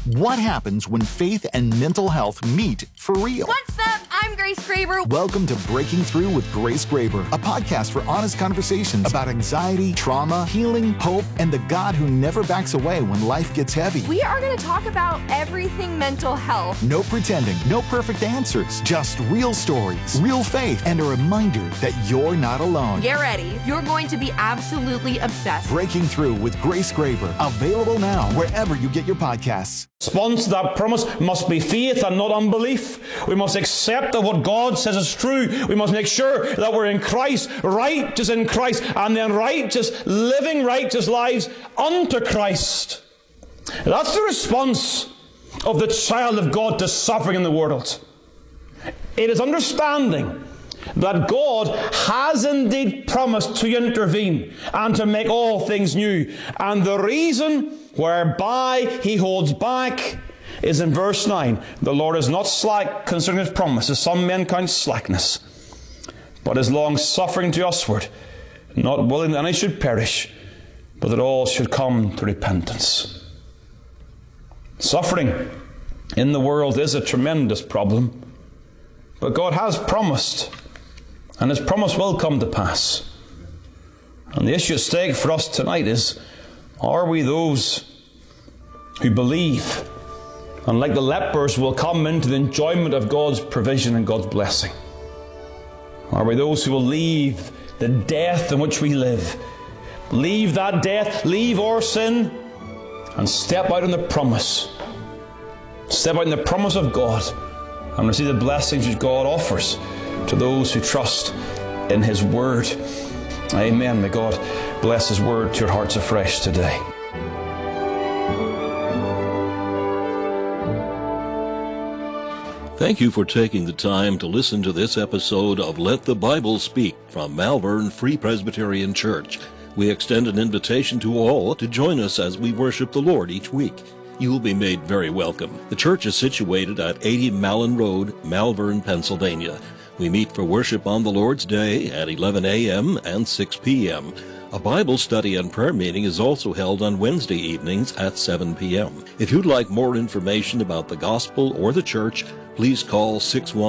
What happens when faith and mental health meet for real? What's up? I'm Grace Graber. Welcome to Breaking Through with Grace Graber, a podcast for honest conversations about anxiety, trauma, healing, hope, and the God who never backs away when life gets heavy. We are going to talk about everything mental health. No pretending, no perfect answers, just real stories, real faith, and a reminder that you're not alone. Get ready. You're going to be absolutely obsessed. Breaking Through with Grace Graber, available now wherever you get your podcasts. Response to that promise must be faith and not unbelief. We must accept that what God says is true. We must make sure that we're in Christ, righteous in Christ, and then living righteous lives unto Christ. That's the response of the child of God to suffering in the world. It is understanding that God has indeed promised to intervene and to make all things new. And the reason whereby he holds back is in verse 9. The Lord is not slack concerning his promise, as some men count slackness, but is long-suffering to usward, not willing that any should perish, but that all should come to repentance. Suffering in the world is a tremendous problem, but God has promised, and his promise will come to pass. And the issue at stake for us tonight is, are we those who believe and like the lepers will come into the enjoyment of God's provision and God's blessing? Are we those who will leave the death in which we live, leave that death, leave our sin, and step out in the promise, step out in the promise of God, and receive the blessings which God offers to those who trust in his word? Amen. May God bless his word to your hearts afresh today. Thank you for taking the time to listen to this episode of Let the Bible Speak from Malvern Free Presbyterian Church. We extend an invitation to all to join us as we worship the Lord each week. You will be made very welcome. The church is situated at 80 Mallon Road, Malvern, Pennsylvania. We meet for worship on the Lord's Day at 11 a.m. and 6 p.m. A Bible study and prayer meeting is also held on Wednesday evenings at 7 p.m. If you'd like more information about the gospel or the church, please call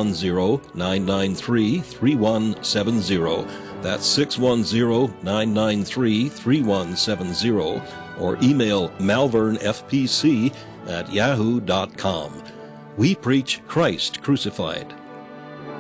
610-993-3170. That's 610-993-3170, or email malvernfpc@yahoo.com. We preach Christ crucified.